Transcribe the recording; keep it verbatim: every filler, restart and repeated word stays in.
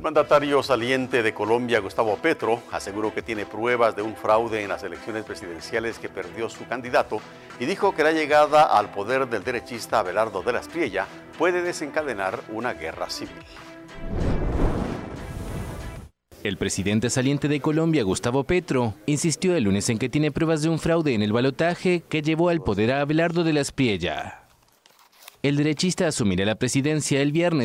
mandatario saliente de Colombia, Gustavo Petro, aseguró que tiene pruebas de un fraude en las elecciones presidenciales que perdió su candidato y dijo que la llegada al poder del derechista Abelardo de la Espriella puede desencadenar una guerra civil. El presidente saliente de Colombia, Gustavo Petro, insistió el lunes en que tiene pruebas de un fraude en el balotaje que llevó al poder a Abelardo de la Espriella. El derechista asumirá la presidencia el viernes